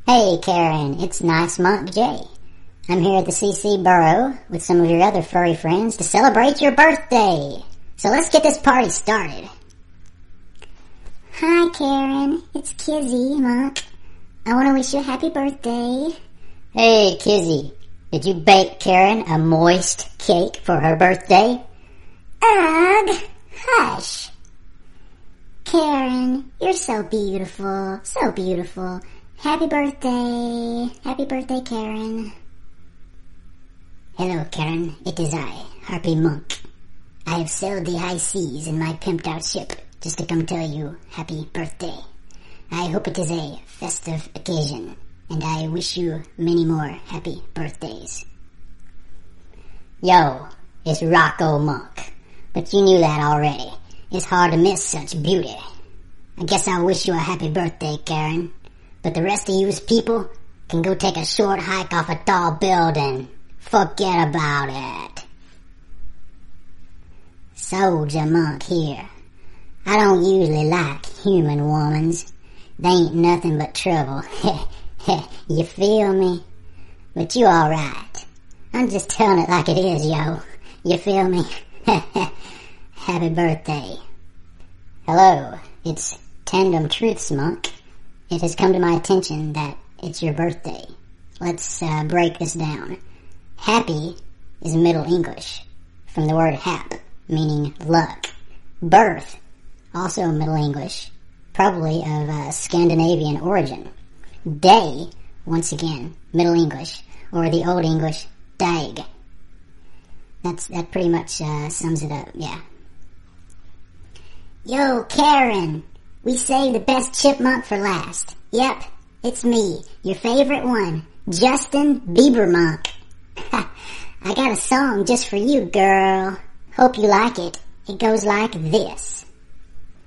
Hey Karen, it's Nice Monk J. I'm here at the CC Burrow with some of your other furry friends to celebrate your birthday. So let's get this party started. Hi Karen, it's Kizzy Monk. I want to wish you a happy birthday. Hey Kizzy, did you bake Karen a moist cake for her birthday? Ugh, hush. Karen, you're so beautiful, so beautiful. Happy birthday. Happy birthday, Karen. Hello, Karen. It is I, Harpy Monk. I have sailed the high seas in my pimped-out ship just to come tell you happy birthday. I hope it is a festive occasion, and I wish you many more happy birthdays. Yo, it's Rocco Monk. But you knew that already. It's hard to miss such beauty. I guess I'll wish you a happy birthday, Karen. But the rest of you people can go take a short hike off a tall building. Forget about it. Soldier Monk here. I don't usually like human womans. They ain't nothing but trouble. You feel me? But you alright. I'm just telling it like it is, yo. You feel me? Happy birthday. Hello, it's Tandem Truths Monk. It has come to my attention that it's your birthday. Let's break this down. Happy is Middle English, from the word hap, meaning luck. Birth, also Middle English, probably of Scandinavian origin. Day, once again, Middle English, or the Old English, dag. That pretty much sums it up, yeah. Yo, Karen, we saved the best chipmunk for last. Yep, it's me, your favorite one, Justin Bieber Monk. I got a song just for you, girl. Hope you like it. It goes like this.